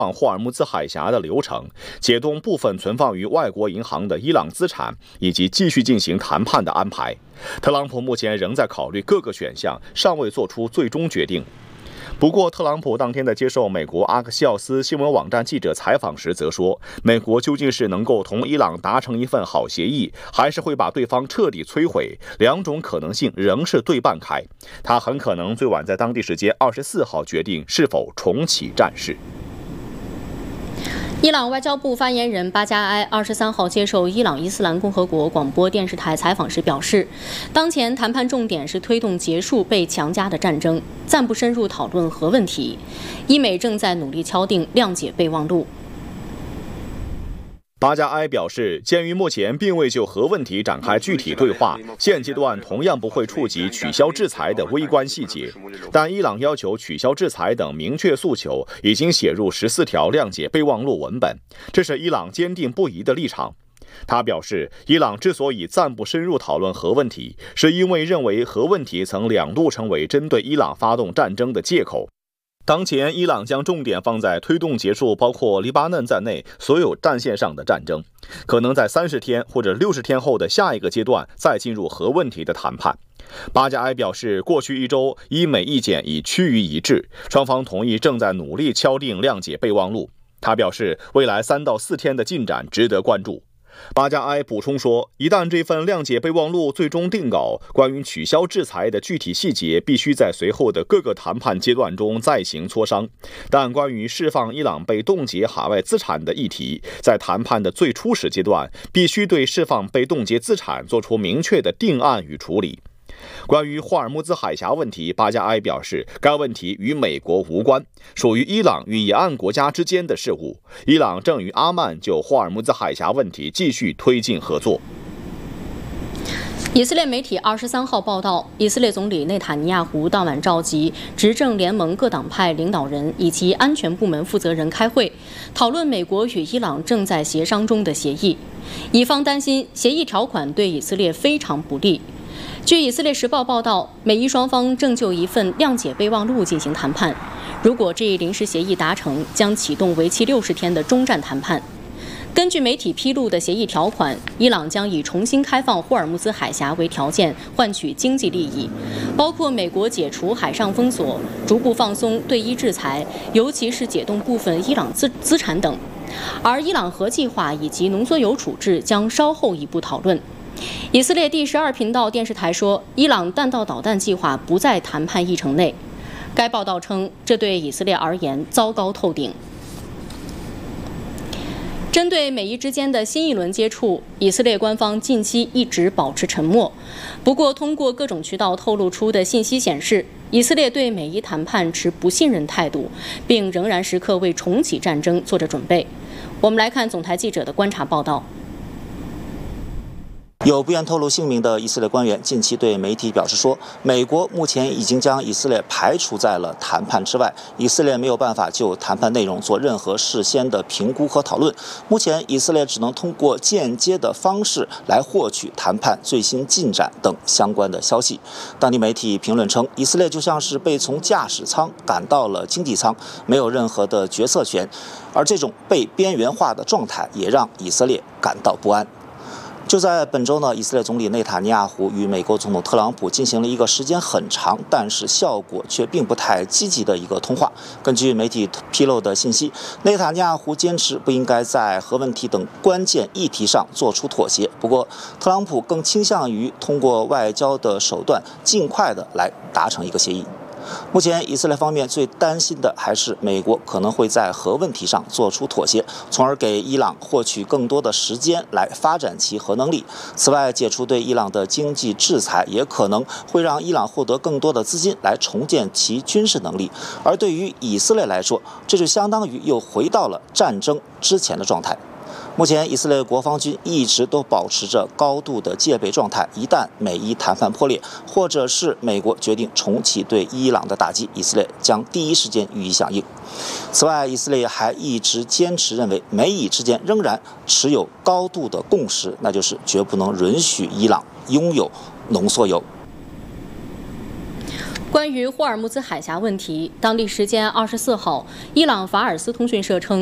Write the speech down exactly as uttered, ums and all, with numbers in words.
霍尔木兹海峡的流程，解冻部分存放于外国银行的伊朗资产，以及继续进行谈判的安排。特朗普目前仍在考虑各个选项，尚未做出最终决定。不过，特朗普当天在接受美国阿克西奥斯新闻网站记者采访时则说，美国究竟是能够同伊朗达成一份好协议，还是会把对方彻底摧毁，两种可能性仍是对半开。他很可能最晚在当地时间二十四号决定是否重启战事。 伊朗外交部发言人巴加埃二十三号接受伊朗伊斯兰共和国广播电视台采访时表示，当前谈判重点是推动结束被强加的战争，暂不深入讨论核问题。伊美正在努力敲定谅解备忘录。 巴加埃表示，鉴于目前并未就核问题展开具体对话，现阶段同样不会触及取消制裁的微观细节。但伊朗要求取消制裁等明确诉求已经写入十四条谅解备忘录文本，这是伊朗坚定不移的立场。他表示，伊朗之所以暂不深入讨论核问题，是因为认为核问题曾两度成为针对伊朗发动战争的借口。当前，伊朗将重点放在推动结束包括黎巴嫩在内所有战线上的战争，可能在三十天或者六十天后的下一个阶段再进入核问题的谈判。巴加埃表示，过去一周伊美意见已趋于一致，双方同意正在努力敲定谅解备忘录。他表示，未来三到四天的进展值得关注。巴加埃补充说，一旦这份谅解备忘录最终定稿，关于取消制裁的具体细节必须在随后的各个谈判阶段中再行磋商，但关于释放伊朗被冻结海外资产的议题，在谈判的最初始阶段必须对释放被冻结资产做出明确的定案与处理。关于霍尔木兹海峡问题，巴加埃表示，该问题与美国无关，属于伊朗与沿岸国家之间的事务。伊朗正与阿曼就霍尔木兹海峡问题继续推进合作。 以色列媒体二十三号报道，以色列总理内塔尼亚胡当晚召集执政联盟各党派领导人以及安全部门负责人开会，讨论美国与伊朗正在协商中的协议。以方担心协议条款对以色列非常不利。据以色列时报报道，美伊双方正就一份谅解备忘录进行谈判。如果这一临时协议达成，将启动为期六十天的中战谈判。根据媒体披露的协议条款，伊朗将以重新开放霍尔木兹海峡为条件换取经济利益，包括美国解除海上封锁、逐步放松对伊制裁，尤其是解冻部分伊朗资资产等。而伊朗核计划以及浓缩铀处置将稍后一步讨论。以色列第十二频道电视台说，伊朗弹道导弹计划不在谈判议程内。该报道称，这对以色列而言糟糕透顶。针对美伊之间的新一轮接触，以色列官方近期一直保持沉默。不过，通过各种渠道透露出的信息显示，以色列对美伊谈判持不信任态度，并仍然时刻为重启战争做着准备。我们来看总台记者的观察报道。 有不愿透露姓名的以色列官员近期对媒体表示说，美国目前已经将以色列排除在了谈判之外，以色列没有办法就谈判内容做任何事先的评估和讨论。目前，以色列只能通过间接的方式来获取谈判最新进展等相关的消息。当地媒体评论称，以色列就像是被从驾驶舱赶到了经济舱，没有任何的决策权，而这种被边缘化的状态也让以色列感到不安。就在本周呢，以色列总理内塔尼亚胡与美国总统特朗普进行了一个时间很长，但是效果却并不太积极的一个通话。根据媒体披露的信息，内塔尼亚胡坚持不应该在核问题等关键议题上做出妥协，不过特朗普更倾向于通过外交的手段尽快的来达成一个协议。目前，以色列方面最担心的还是美国可能会在核问题上做出妥协，从而给伊朗获取更多的时间来发展其核能力。此外，解除对伊朗的经济制裁也可能会让伊朗获得更多的资金来重建其军事能力，而对于以色列来说，这就相当于又回到了战争之前的状态。目前，以色列国防军一直都保持着高度的戒备状态。一旦美伊谈判破裂，或者是美国决定重启对伊朗的打击，以色列将第一时间予以响应。此外，以色列还一直坚持认为，美以之间仍然持有高度的共识，那就是绝不能允许伊朗拥有浓缩铀。 关于霍尔木兹海峡问题，当地时间二十四号，伊朗法尔斯通讯社称。